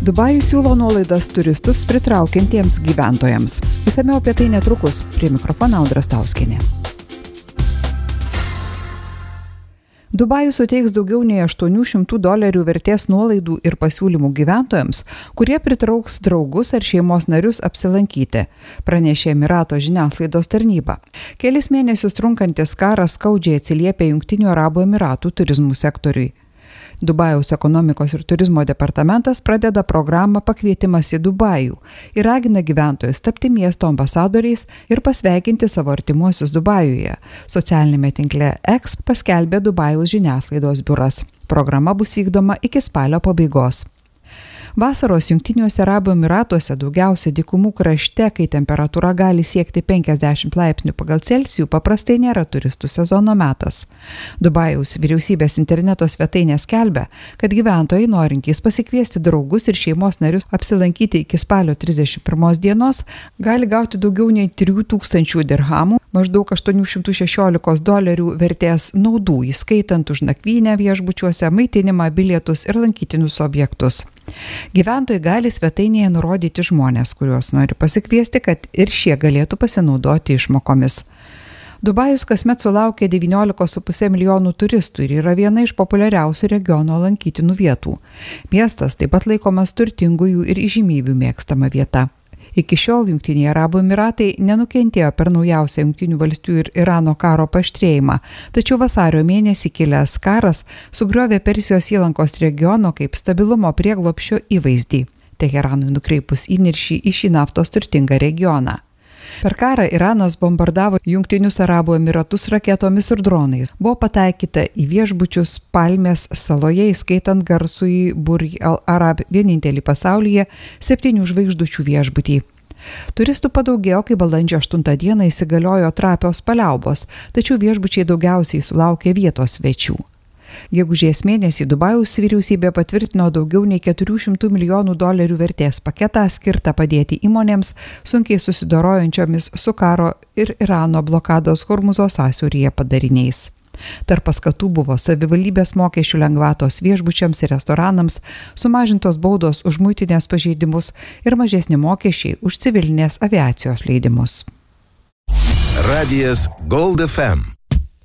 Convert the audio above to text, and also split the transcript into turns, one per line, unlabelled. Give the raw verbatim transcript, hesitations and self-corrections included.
Dubajus siūlo nuolaidas turistus pritraukiantiems gyventojams. Išsamiau apie tai netrukus. Prie mikrofono Audra Stauskienė. Dubajus suteiks daugiau nei aštuonių šimtų dolerių vertės nuolaidų ir pasiūlymų gyventojams, kurie pritrauks draugus ar šeimos narius apsilankyti, pranešė Emirato žiniasklaidos tarnyba. Kelis mėnesius trunkantis karas skaudžiai atsiliepė Jungtinių Arabų Emiratų turizmų sektoriui. Dubajaus ekonomikos ir turizmo departamentas pradeda programą Pakvietimas į Dubajų ir ragina gyventojus tapti miesto ambasadoriais ir pasveikinti savo artimuosius Dubajuje. Socialinėme tinkle X paskelbė Dubajaus žiniasklaidos biuras. Programa bus vykdoma iki spalio pabaigos. Vasaros Jungtiniuose Arabų Emyratuose daugiausia dykumų krašte, kai temperatūra gali siekti penkiasdešimt laipsnių pagal Celsijų, paprastai nėra turistų sezono metas. Dubajaus vyriausybės interneto svetainė skelbia, kad gyventojai norintys pasikviesti draugus ir šeimos narius apsilankyti iki spalio trisdešimt pirmos dienos gali gauti daugiau nei trijų tūkstančių dirhamų, maždaug aštuonių šimtų šešiolikos dolerių vertės naudų, įskaitant už nakvynę viešbučiuose, maitinimą, bilietus ir lankytinus objektus. Gyventojai gali svetainėje nurodyti žmonės, kuriuos nori pasikviesti, kad ir šie galėtų pasinaudoti išmokomis. Dubajus kasmet sulaukia devyniolika su puse milijonų turistų ir yra viena iš populiariausių regiono lankytinų vietų. Miestas taip pat laikomas turtingųjų ir įžymybių mėgstama vieta. Iki šiol Jungtiniai Arabų Emyratai nenukentėjo per naujausią Jungtinių valstijų ir Irano karo paaštrėjimą, tačiau vasario mėnesį kilęs karas sugriovė Persijos įlankos regiono kaip stabilumo prieglobsčio įvaizdį, Teheranui nukreipus įniršį į šį naftos turtingą regioną. Per karą Iranas bombardavo Jungtinius Arabų Emyratus raketomis ir dronais. Buvo pataikyta į viešbučius Palmės saloje, įskaitant garsųjį Burj Al Arab, vienintelį pasaulyje septynių žvaigždučių viešbutį. Turistų padaugėjo, kai balandžio aštuntą dieną įsigaliojo trapios paliaubos, tačiau viešbučiai daugiausiai sulaukė vietos svečių. Gegužės mėnesį Dubajaus vyriausybė patvirtino daugiau nei keturių šimtų milijonų dolerių vertės paketą skirtą padėti įmonėms sunkiai susidorojančiomis su karo ir Irano blokados Hormuzo sąsiauryje padariniais. Tarp paskatų buvo savivaldybės mokesčių lengvatos viešbučiams ir restoranams, sumažintos baudos už muitinės pažeidimus ir mažesni mokesčiai už civilinės aviacijos leidimus.
Radijas Gold F M.